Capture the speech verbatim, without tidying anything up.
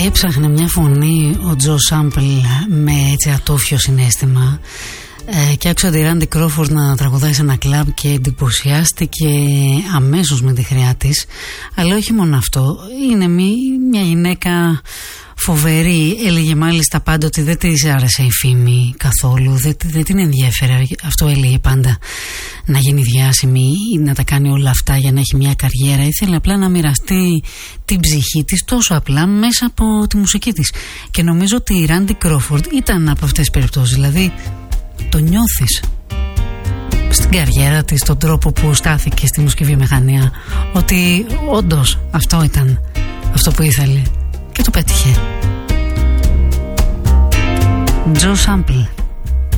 Έψαχνε μια φωνή ο Τζο Σάμπλ με έτσι ατόφιο συναίσθημα ε, και άκουσα τη Ράντι Κρόφορντ να τραγουδάει σε ένα κλαμπ και εντυπωσιάστηκε αμέσως με τη χρειά της. Αλλά όχι μόνο αυτό, είναι μια γυναίκα φοβερή. Έλεγε μάλιστα πάντα ότι δεν της άρεσε η φήμη καθόλου, δεν, δεν την ενδιέφερε. Αυτό έλεγε πάντα, να γίνει διάσημη ή να τα κάνει όλα αυτά για να έχει μια καριέρα. Ήθελε απλά να μοιραστεί την ψυχή της τόσο απλά μέσα από τη μουσική της. Και νομίζω ότι η Ράντι Κρόφορντ ήταν από αυτές τις περιπτώσεις. Δηλαδή το νιώθεις στην καριέρα της, τον τρόπο που στάθηκε στη μουσική βιομηχανία, ότι όντως αυτό ήταν αυτό που ήθελε και το πέτυχε. Τζο Σάμπλ.